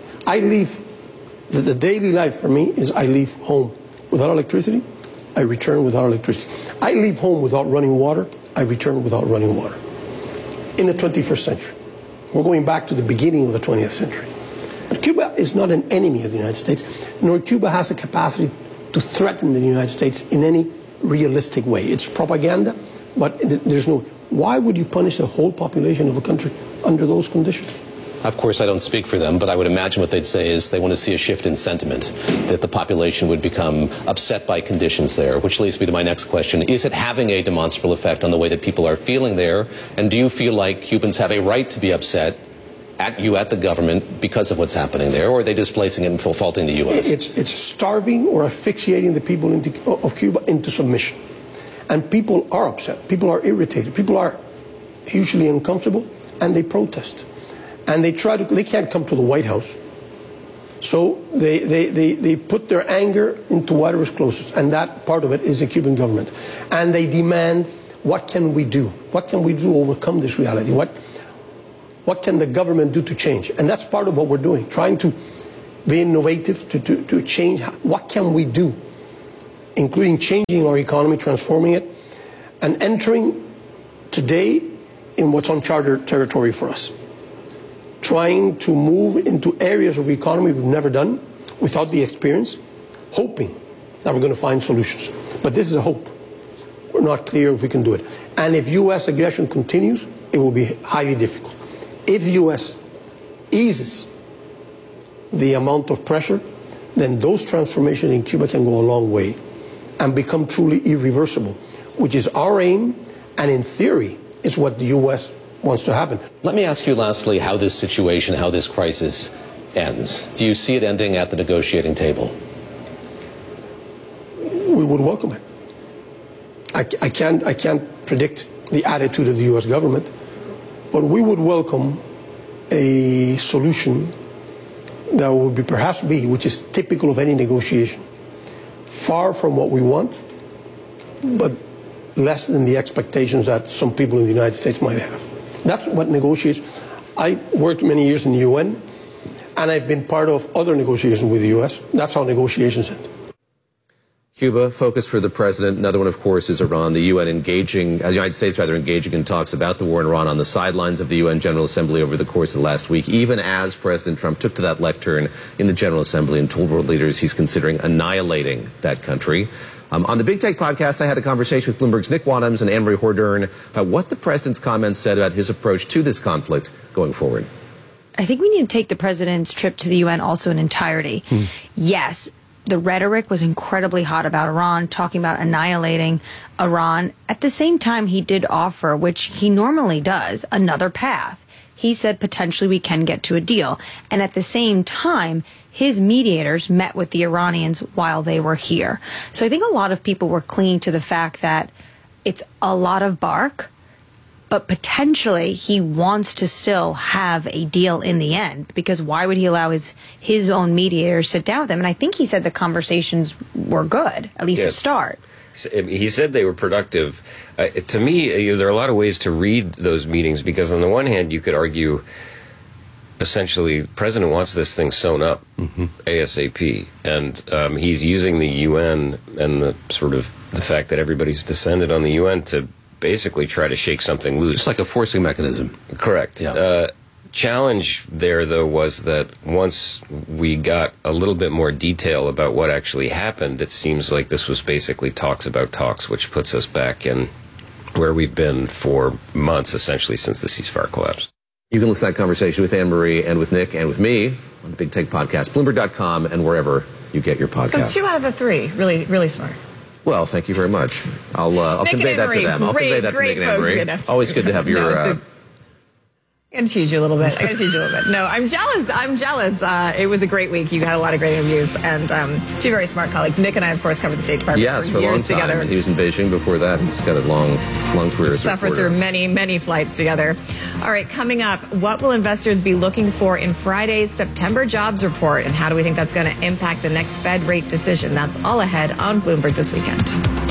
The daily life for me is I leave home without electricity. I return without electricity. I leave home without running water. I return without running water. In the 21st century. We're going back to the beginning of the 20th century. But Cuba is not an enemy of the United States, nor Cuba has the capacity to threaten the United States in any realistic way. It's propaganda, but there's no... Why would you punish the whole population of a country under those conditions? Of course, I don't speak for them, but I would imagine what they'd say is they want to see a shift in sentiment, that the population would become upset by conditions there, which leads me to my next question. Is it having a demonstrable effect on the way that people are feeling there? And do you feel like Cubans have a right to be upset at the government, because of what's happening there, or are they displacing it and faulting the U.S.? It's starving or asphyxiating the people of Cuba into submission. And people are upset. People are irritated. People are hugely uncomfortable. and they protest. And they can't come to the White House. So they put their anger into whatever is closest. And that part of it is the Cuban government. And they demand, what can we do? What can we do to overcome this reality? What can the government do to change? And that's part of what we're doing, trying to be innovative, to change. What can we do? Including changing our economy, transforming it, and entering today in what's uncharted territory for us. Trying to move into areas of the economy we've never done without the experience, hoping that we're going to find solutions. But this is a hope. We're not clear if we can do it. And if U.S. aggression continues, it will be highly difficult. If the U.S. eases the amount of pressure, then those transformations in Cuba can go a long way and become truly irreversible, which is our aim, and in theory, is what the U.S. wants to happen. Let me ask you lastly how this situation, how this crisis ends. Do you see it ending at the negotiating table? We would welcome it. I can't predict the attitude of the U.S. government, but we would welcome a solution that would which is typical of any negotiation, far from what we want, but less than the expectations that some people in the United States might have. That's what negotiations. I worked many years in the UN, and I've been part of other negotiations with the U.S. That's how negotiations end. Cuba, focus for the president. Another one, of course, is Iran. The United States engaging in talks about the war in Iran on the sidelines of the UN General Assembly over the course of the last week, even as President Trump took to that lectern in the General Assembly and told world leaders he's considering annihilating that country. On the Big Take podcast, I had a conversation with Bloomberg's Nick Wadhams and Anne-Marie Hordern about what the president's comments said about his approach to this conflict going forward. I think we need to take the president's trip to the UN also in entirety. Yes, the rhetoric was incredibly hot about Iran, talking about annihilating Iran. At the same time, he did offer, which he normally does, another path. He said potentially we can get to a deal. And at the same time, his mediators met with the Iranians while they were here. So I think a lot of people were clinging to the fact that it's a lot of bark, but potentially he wants to still have a deal in the end, because why would he allow his own mediators sit down with them? And I think he said the conversations were good, at least to start. He said they were productive. To me, there are a lot of ways to read those meetings, because on the one hand, you could argue essentially the president wants this thing sewn up ASAP, and he's using the UN and the fact that everybody's descended on the UN to basically try to shake something loose. It's like a forcing mechanism. Correct. Yeah. Challenge there, though, was that once we got a little bit more detail about what actually happened, it seems like this was basically talks about talks, which puts us back in where we've been for months, essentially, since the ceasefire collapsed. You can listen to that conversation with Anne-Marie and with Nick and with me on the Big Take podcast, Bloomberg.com, and wherever you get your podcasts. So 2 out of the 3, really, really smart. Well, thank you very much. I'll convey that to them. I'll convey that to Nick and Anne-Marie. Always good to have your... I gotta tease you a little bit. No, I'm jealous. It was a great week. You had a lot of great interviews and 2 very smart colleagues. Nick and I, of course, covered the State Department for a long years time. together. He was in Beijing before that. He's got a long career as a Suffered through many flights together. All right, coming up, what will investors be looking for in Friday's September jobs report, and how do we think that's going to impact the next Fed rate decision? That's all ahead on Bloomberg This Weekend.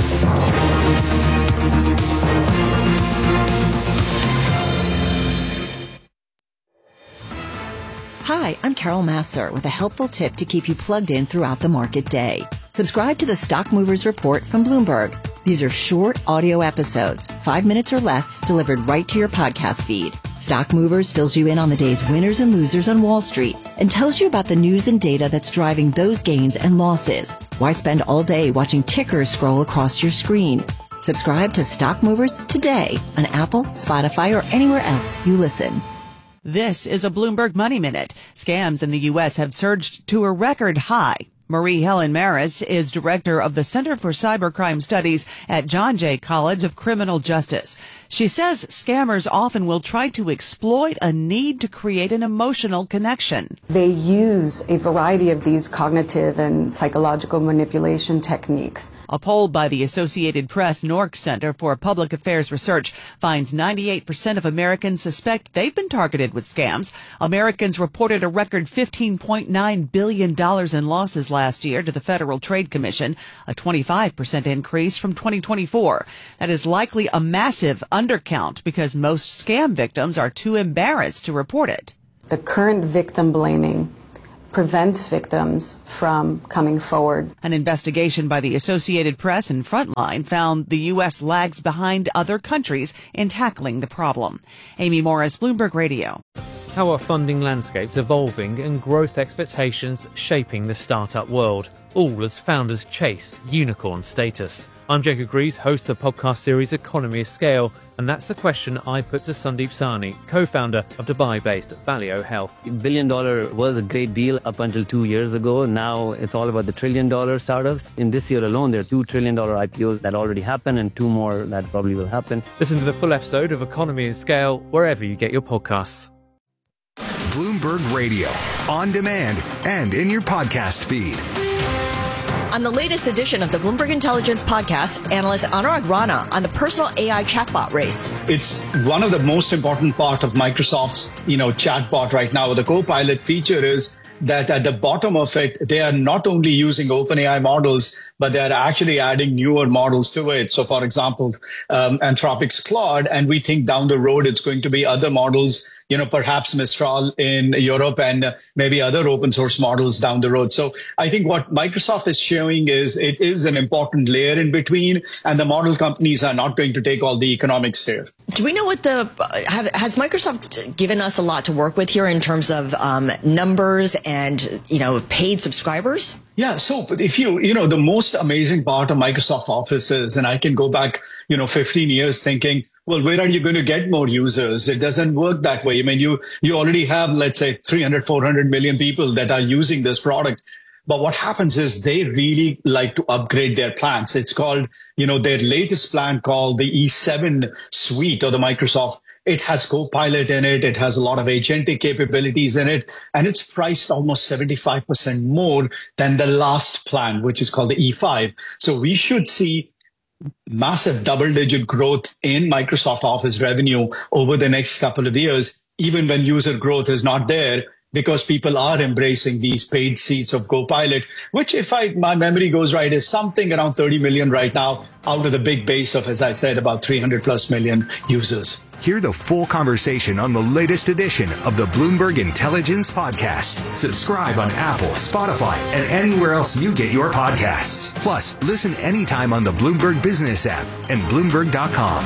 Hi, I'm Carol Massar with a helpful tip to keep you plugged in throughout the market day. Subscribe to the Stock Movers Report from Bloomberg. These are short audio episodes, 5 minutes or less, delivered right to your podcast feed. Stock Movers fills you in on the day's winners and losers on Wall Street and tells you about the news and data that's driving those gains and losses. Why spend all day watching tickers scroll across your screen? Subscribe to Stock Movers today on Apple, Spotify, or anywhere else you listen. This is a Bloomberg Money Minute. Scams in the U.S. have surged to a record high. Marie Helen Maris is director of the Center for Cybercrime Studies at John Jay College of Criminal Justice. She says scammers often will try to exploit a need to create an emotional connection. They use a variety of these cognitive and psychological manipulation techniques. A poll by the Associated Press NORC Center for Public Affairs Research finds 98% of Americans suspect they've been targeted with scams. Americans reported a record $15.9 billion in losses last year to the Federal Trade Commission, a 25% increase from 2024. That is likely a massive undercount because most scam victims are too embarrassed to report it. The current victim blaming prevents victims from coming forward. An investigation by the Associated Press and Frontline found the U.S. lags behind other countries in tackling the problem. Amy Morris, Bloomberg Radio. How are funding landscapes evolving and growth expectations shaping the startup world, all as founders chase unicorn status? I'm Jacob Greaves, host of the podcast series Economy of Scale, and that's the question I put to Sandeep Sahni, co-founder of Dubai-based Valeo Health. $1 billion was a great deal up until 2 years ago. Now it's all about the $1 trillion startups. In this year alone, there are $2 trillion IPOs that already happened and 2 more that probably will happen. Listen to the full episode of Economy of Scale wherever you get your podcasts. Bloomberg Radio, on demand and in your podcast feed. On the latest edition of the Bloomberg Intelligence podcast, analyst Anurag Rana on the personal AI chatbot race. It's one of the most important part of Microsoft's, chatbot right now. The Copilot feature is that at the bottom of it, they are not only using OpenAI models, but they are actually adding newer models to it. So, for example, Anthropic's Claude, and we think down the road it's going to be other models, perhaps Mistral in Europe and maybe other open source models down the road. So I think what Microsoft is showing is it is an important layer in between, and the model companies are not going to take all the economics there. Do we know what has Microsoft given us a lot to work with here in terms of numbers and, paid subscribers? Yeah. So if the most amazing part of Microsoft Office is, and I can go back, 15 years thinking, well, where are you going to get more users? It doesn't work that way. I mean, you already have, let's say, 300, 400 million people that are using this product. But what happens is they really like to upgrade their plans. It's called, their latest plan called the E7 suite of the Microsoft. It has Copilot in it. It has a lot of agentic capabilities in it. And it's priced almost 75% more than the last plan, which is called the E5. So we should see massive double-digit growth in Microsoft Office revenue over the next couple of years, even when user growth is not there, because people are embracing these paid seats of Copilot, which, if my memory goes right, is something around 30 million right now out of the big base of, as I said, about 300 plus million users. Hear the full conversation on the latest edition of the Bloomberg Intelligence Podcast. Subscribe on Apple, Spotify, and anywhere else you get your podcasts. Plus, listen anytime on the Bloomberg Business app and Bloomberg.com.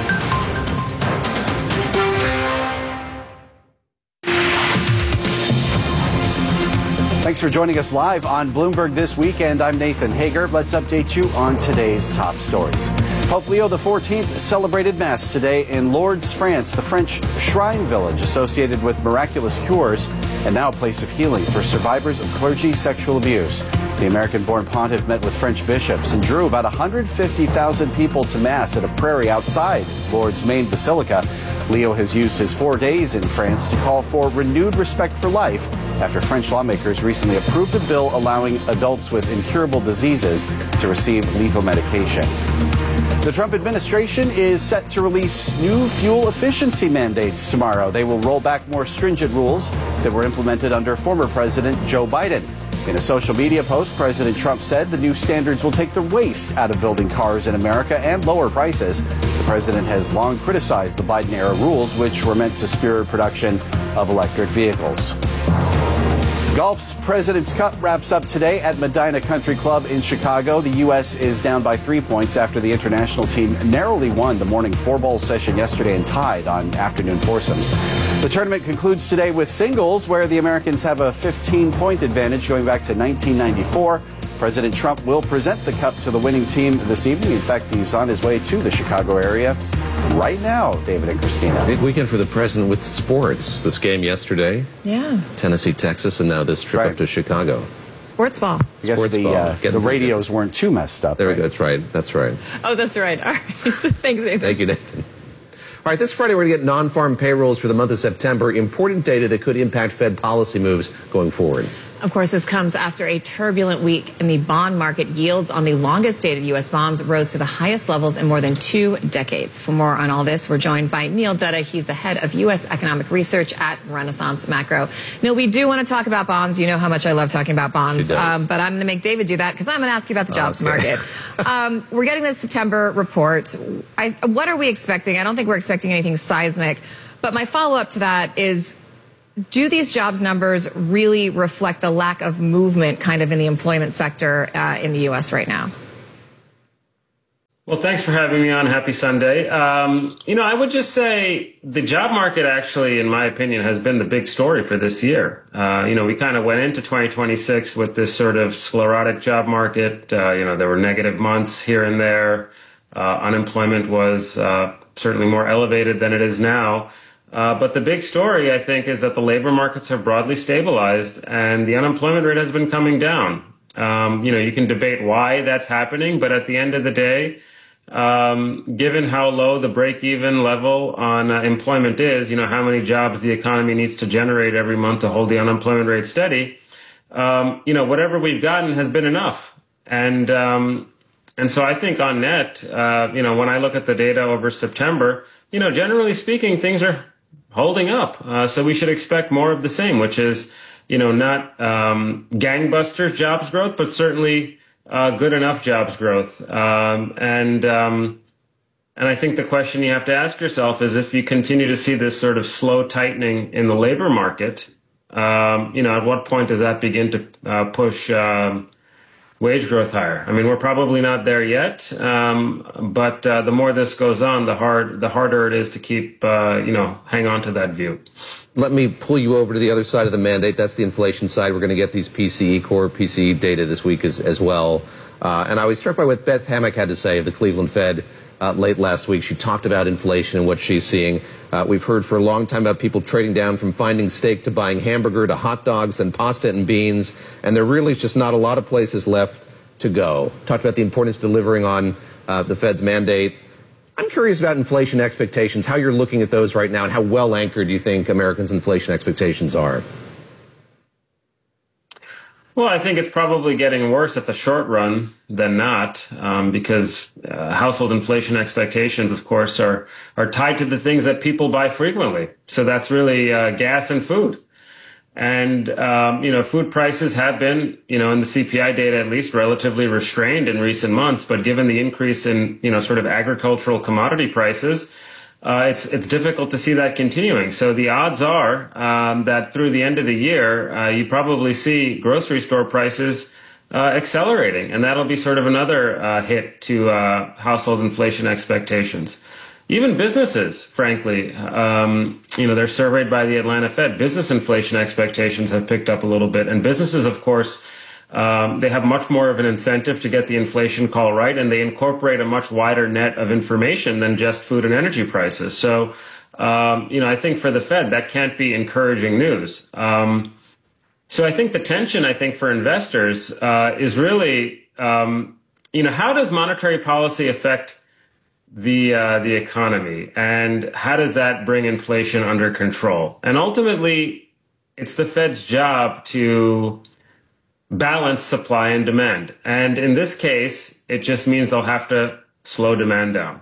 Thanks for joining us live on Bloomberg This Weekend. I'm Nathan Hager. Let's update you on today's top stories. Pope Leo XIV celebrated Mass today in Lourdes, France, the French shrine village associated with miraculous cures and now a place of healing for survivors of clergy sexual abuse. The American-born pontiff met with French bishops and drew about 150,000 people to Mass at a prairie outside Lourdes' main basilica. Leo has used his 4 days in France to call for renewed respect for life after French lawmakers recently approved a bill allowing adults with incurable diseases to receive lethal medication. The Trump administration is set to release new fuel efficiency mandates tomorrow. They will roll back more stringent rules that were implemented under former President Joe Biden. In a social media post, President Trump said the new standards will take the waste out of building cars in America and lower prices. The president has long criticized the Biden-era rules, which were meant to spur production of electric vehicles. Golf's President's Cup wraps up today at Medina Country Club in Chicago. The U.S. is down by 3 points after the international team narrowly won the morning four-ball session yesterday and tied on afternoon foursomes. The tournament concludes today with singles, where the Americans have a 15-point advantage going back to 1994. President Trump will present the cup to the winning team this evening. In fact, he's on his way to the Chicago area right now, David and Christina. Big weekend for the president with sports. This game yesterday. Yeah. Tennessee, Texas, and now this trip up to Chicago. Sports ball. I guess the radios weren't too messed up. There we go. That's right. That's right. Oh, that's right. All right. Thanks, Nathan. Thank you, Nathan. All right, this Friday we're going to get non-farm payrolls for the month of September, important data that could impact Fed policy moves going forward. Of course, this comes after a turbulent week in the bond market. Yields on the longest dated U.S. bonds rose to the highest levels in more than 2 decades. For more on all this, we're joined by Neil Dutta. He's the head of U.S. economic research at Renaissance Macro. Neil, we do want to talk about bonds. You know how much I love talking about bonds. But I'm going to make David do that because I'm going to ask you about the jobs market. We're getting the September report. What are we expecting? I don't think we're expecting anything seismic. But my follow-up to that is, do these jobs numbers really reflect the lack of movement kind of in the employment sector in the U.S. right now? Well, thanks for having me on. Happy Sunday. I would just say the job market actually, in my opinion, has been the big story for this year. We kind of went into 2026 with this sort of sclerotic job market. There were negative months here and there. Unemployment was certainly more elevated than it is now. But the big story, I think, is that the labor markets have broadly stabilized and the unemployment rate has been coming down. You can debate why that's happening, but at the end of the day, given how low the break-even level on employment is, how many jobs the economy needs to generate every month to hold the unemployment rate steady, whatever we've gotten has been enough. And so I think on net, when I look at the data over September, generally speaking, things are holding up. So we should expect more of the same, which is, not gangbusters jobs growth, but certainly good enough jobs growth. And I think the question you have to ask yourself is, if you continue to see this sort of slow tightening in the labor market, at what point does that begin to push wage growth higher? I mean, we're probably not there yet, but the more this goes on, the harder it is to keep, hang on to that view. Let me pull you over to the other side of the mandate. That's the inflation side. We're going to get these core PCE data this week as well. And I was struck by what Beth Hammack had to say of the Cleveland Fed late last week. She talked about inflation and what she's seeing. We've heard for a long time about people trading down from finding steak to buying hamburger to hot dogs and pasta and beans. And there really is just not a lot of places left to go. Talked about the importance of delivering on the Fed's mandate. I'm curious about inflation expectations, how you're looking at those right now, and how well anchored you think Americans' inflation expectations are. Well, I think it's probably getting worse at the short run than not, because household inflation expectations, of course, are tied to the things that people buy frequently. So that's really gas and food. And, food prices have been, in the CPI data, at least relatively restrained in recent months. But given the increase in, sort of agricultural commodity prices, it's difficult to see that continuing. So the odds are that through the end of the year, you probably see grocery store prices accelerating. And that'll be sort of another hit to household inflation expectations. Even businesses, frankly, they're surveyed by the Atlanta Fed. Business inflation expectations have picked up a little bit. And businesses, of course, they have much more of an incentive to get the inflation call right, and they incorporate a much wider net of information than just food and energy prices. So, I think for the Fed, that can't be encouraging news. So I think the tension, for investors is really, how does monetary policy affect the economy, and how does that bring inflation under control? And ultimately, it's the Fed's job to balance supply and demand. And in this case, it just means they'll have to slow demand down.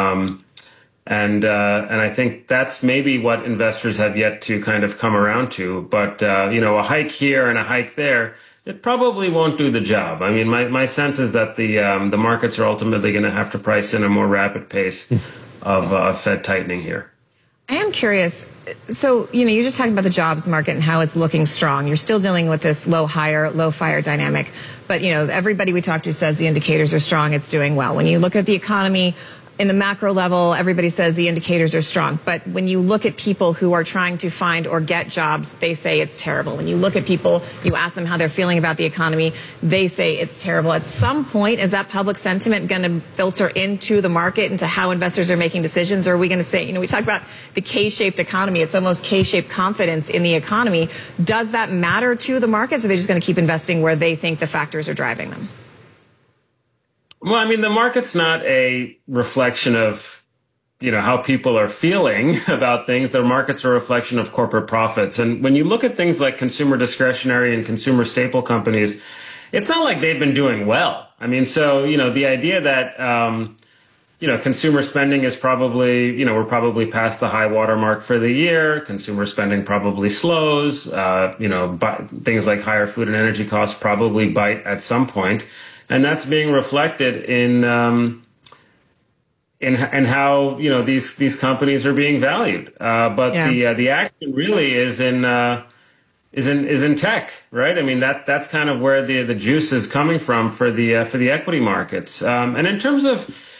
And I think that's maybe what investors have yet to kind of come around to. But, a hike here and a hike there, it probably won't do the job. I mean, my sense is that the markets are ultimately going to have to price in a more rapid pace of Fed tightening here. I am curious. So, you're just talking about the jobs market and how it's looking strong. You're still dealing with this low fire dynamic. But, everybody we talk to says the indicators are strong. It's doing well. When you look at the economy in the macro level, everybody says the indicators are strong. But when you look at people who are trying to find or get jobs, they say it's terrible. When you look at people, you ask them how they're feeling about the economy, they say it's terrible. At some point, is that public sentiment going to filter into the market, into how investors are making decisions? Or are we going to say, we talk about the K-shaped economy. It's almost K-shaped confidence in the economy. Does that matter to the markets, or are they just going to keep investing where they think the factors are driving them? Well, I mean, the market's not a reflection of how people are feeling about things. The markets are a reflection of corporate profits. And when you look at things like consumer discretionary and consumer staple companies, it's not like they've been doing well. I mean, so, the idea that, consumer spending is probably, we're probably past the high water mark for the year. Consumer spending probably slows. Things like higher food and energy costs probably bite at some point. And that's being reflected in how these companies are being valued, but the action really is in tech, right? I mean that's kind of where the juice is coming from for the equity markets, and in terms of